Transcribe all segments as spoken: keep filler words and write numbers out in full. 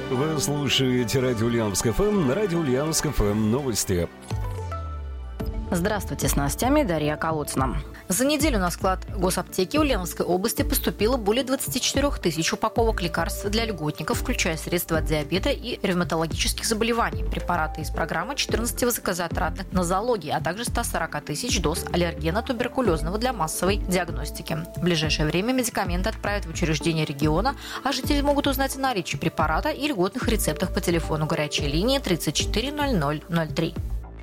Вы слушаете радио Ульяновск эф эм, на радио Ульяновск эф эм новости. Здравствуйте, с новостями Дарья Колодцина. За неделю на склад госаптеки Ульяновской области поступило более двадцать четыре тысячи упаковок лекарств для льготников, включая средства от диабета и ревматологических заболеваний, препараты из программы четырнадцати высокозатратных нозологий, а также ста сорока тысяч доз аллергена туберкулезного для массовой диагностики. В ближайшее время медикаменты отправят в учреждения региона, а жители могут узнать о наличии препарата и льготных рецептах по телефону горячей линии тридцать четыре ноль ноль ноль три.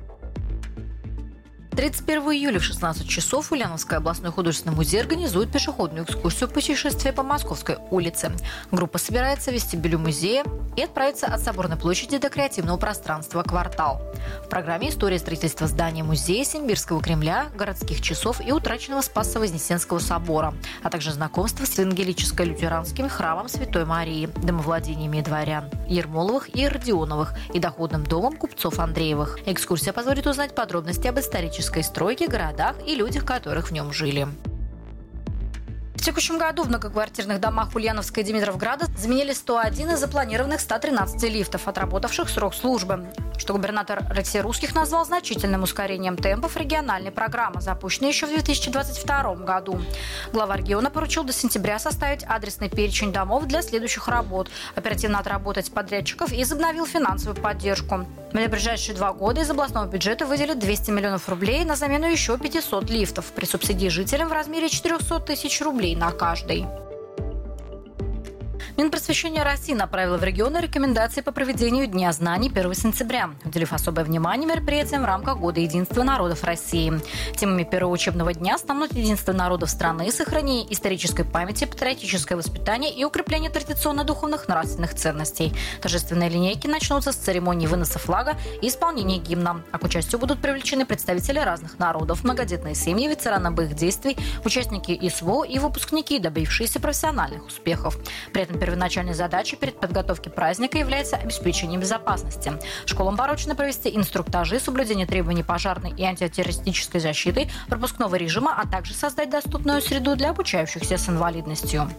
тридцать первого июля в шестнадцать часов Ульяновский областной художественный музей организует пешеходную экскурсию «Путешествие по Московской улице». Группа собирается в вестибюле музея и отправится от Соборной площади до креативного пространства «Квартал». В программе история строительства здания музея, Симбирского Кремля, городских часов и утраченного Спасо-Вознесенского собора, а также знакомство с евангелическо-лютеранским храмом Святой Марии, домовладениями дворян Ермоловых и Родионовых и доходным домом купцов Андреевых. Экскурсия позволит узнать подробности об исторической стройке, городах и людях, которых в нем жили. В текущем году в многоквартирных домах Ульяновска и Димитровграда заменили сто один из запланированных ста тринадцати лифтов, отработавших срок службы, что губернатор Алексей Русских назвал значительным ускорением темпов региональной программы, запущенной еще в две тысячи двадцать втором году. Глава региона поручил до сентября составить адресный перечень домов для следующих работ, оперативно отработать подрядчиков и возобновил финансовую поддержку. На ближайшие два года из областного бюджета выделят двести миллионов рублей на замену еще пятисот лифтов при субсидии жителям в размере четыреста тысяч рублей на каждый. Минпросвещение России направило в регионы рекомендации по проведению Дня знаний первого сентября, уделив особое внимание мероприятиям в рамках Года единства народов России. Темами первого учебного дня станут единство народов страны, сохранение исторической памяти, патриотическое воспитание и укрепление традиционно-духовных нравственных ценностей. Торжественные линейки начнутся с церемонии выноса флага и исполнения гимна, а к участию будут привлечены представители разных народов, многодетные семьи, ветераны боевых действий, участники ИСВО и выпускники, добившиеся профессиональных успехов. При этом первоначальной задачей перед подготовкой праздника является обеспечение безопасности. Школам поручено провести инструктажи, соблюдение требований пожарной и антитеррористической защиты, пропускного режима, а также создать доступную среду для обучающихся с инвалидностью.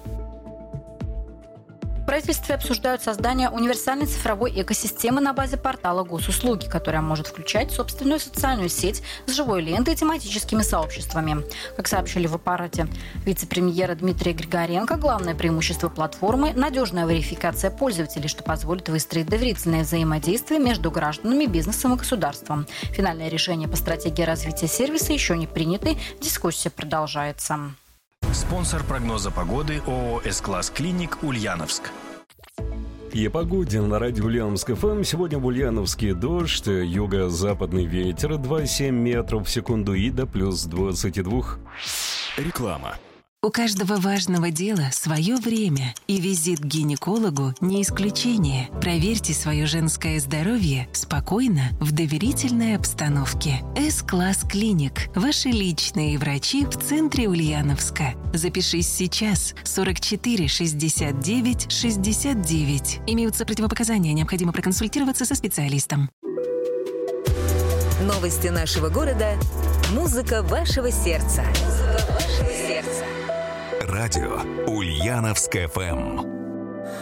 В правительстве обсуждают создание универсальной цифровой экосистемы на базе портала госуслуги, которая может включать собственную социальную сеть с живой лентой и тематическими сообществами. Как сообщили в аппарате вице-премьера Дмитрия Григоренко, главное преимущество платформы – надежная верификация пользователей, что позволит выстроить доверительное взаимодействие между гражданами, бизнесом и государством. Финальное решение по стратегии развития сервиса еще не приняты, дискуссия продолжается. Спонсор прогноза погоды ООО «С-класс Клиник» Ульяновск. И о погоде на радио Ульяновск эф эм. Сегодня в Ульяновске дождь, юго-западный ветер два целых семь метров в секунду и до плюс двадцати двух. Реклама. У каждого важного дела свое время, и визит к гинекологу не исключение. Проверьте свое женское здоровье спокойно, в доверительной обстановке. С-класс Клиник. Ваши личные врачи в центре Ульяновска. Запишись сейчас. сорок четыре шестьдесят девять шестьдесят девять. Имеются противопоказания, необходимо проконсультироваться со специалистом. Новости нашего города. Музыка вашего сердца. Музыка вашего сердца. Радио Ульяновск эф эм.